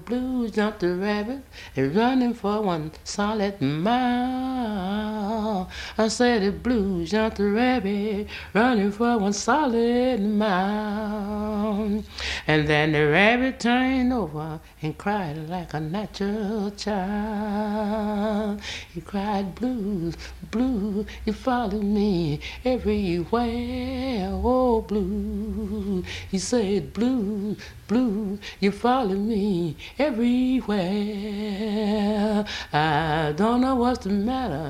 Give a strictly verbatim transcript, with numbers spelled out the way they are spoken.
blues jumped the rabbit and running for one solid mile. I said the blues jumped the rabbit running for one solid mile. And then the rabbit turned over and cried like a natural child. He cried, blues, blues, you follow me everywhere. Oh, blues. He said, blues, blues, you follow me everywhere. I don't know what's the matter.